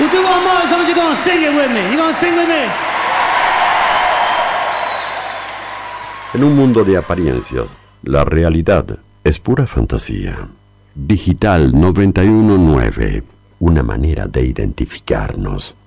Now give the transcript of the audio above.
Well, do one more, someone, you're gonna sing it with me. You're gonna sing with me. En un mundo de apariencias, la realidad es pura fantasía. Digital 919, una manera de identificarnos.